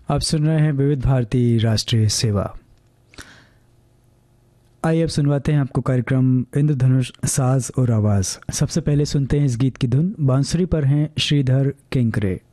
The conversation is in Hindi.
आप सुन रहे हैं विविध भारती राष्ट्रीय सेवा। आइए अब सुनवाते हैं आपको कार्यक्रम इंद्रधनुष साज और आवाज़। सबसे पहले सुनते हैं इस गीत की धुन। बांसुरी पर हैं श्रीधर केंकरे।